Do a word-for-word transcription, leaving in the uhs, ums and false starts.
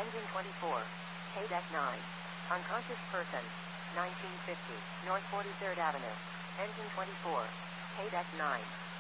Engine twenty-four. K-Deck nine. Unconscious person. nineteen fifty. North forty-third Avenue. Engine twenty-four. K-Deck nine.